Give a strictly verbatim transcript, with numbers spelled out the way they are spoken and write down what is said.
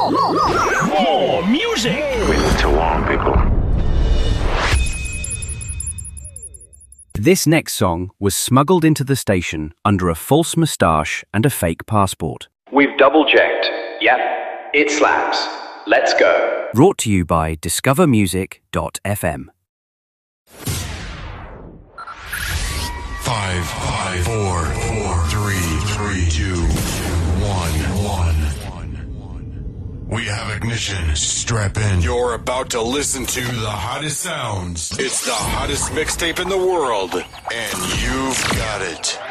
more, more, more, more music with Toowong people. This next song was smuggled into the station under a false moustache and a fake passport. We've double-checked. Yep, it slaps. Let's go. Brought to you by discover music dot f m. Five, five, four, four, three, three, two, one, one. We have ignition. Strap in. You're about to listen to the hottest sounds. It's the hottest mixtape in the world, and you've got it.